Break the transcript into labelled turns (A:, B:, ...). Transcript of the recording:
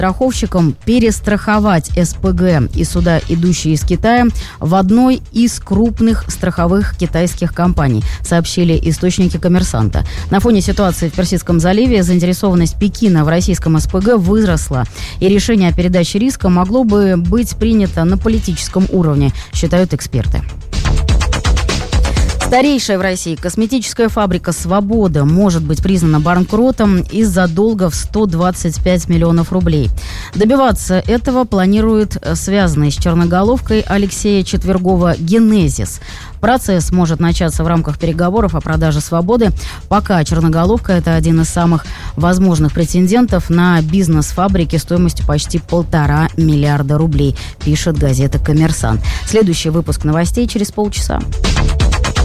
A: страховщикам перестраховать СПГ и суда, идущие из Китая, в одной из крупных страховых китайских компаний, сообщили источники «Коммерсанта». На фоне ситуации в Персидском заливе заинтересованность Пекина в российском СПГ выросла, и решение о передаче риска могло бы быть принято на политическом уровне, считают эксперты. Старейшая в России косметическая фабрика «Свобода» может быть признана банкротом из-за долга в 125 миллионов рублей. Добиваться этого планирует связанный с Черноголовкой Алексея Четвергова «Генезис». Процесс может начаться в рамках переговоров о продаже «Свободы». Пока Черноголовка – это один из самых возможных претендентов на бизнес фабрики стоимостью почти 1,5 миллиарда рублей, пишет газета «Коммерсант». Следующий выпуск новостей через полчаса.